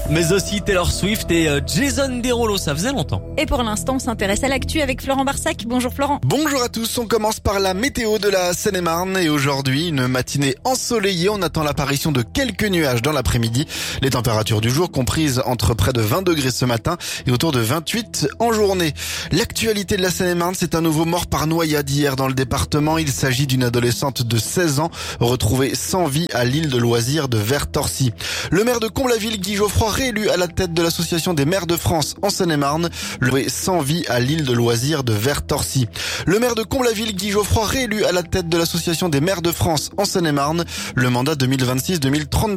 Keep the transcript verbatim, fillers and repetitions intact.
mais aussi Taylor Swift et euh, Jason Derulo, ça faisait longtemps. Et pour l'instant, on s'intéresse à l'actu avec Florent Barsac. Bonjour Florent. Bonjour à tous, on commence par la météo de la Seine-et-Marne et aujourd'hui, une matinée ensoleillée, on attend l'apparition de quelques nuages dans l'après-midi. Les températures du jour comprises entre près de vingt degrés ce matin et autour de vingt-huit en journée. L'actualité de la Seine-et-Marne, c'est un nouveau mort par noyade hier dans le département. Il s'agit d'une adolescente de seize ans retrouvée sans vie à l'île de loisirs de Vertorcy. Le maire de Comble-la-Ville, Guy Geoffroy, réélu à la tête de l'association des maires de France en Seine-et-Marne, le sans vie à l'île de loisirs de Vertorcy. Le maire de Comble-la-Ville, Guy Geoffroy, réélu à la tête de l'association des maires de France en Seine-et-Marne, le mandat deux mille vingt-six deux mille trente.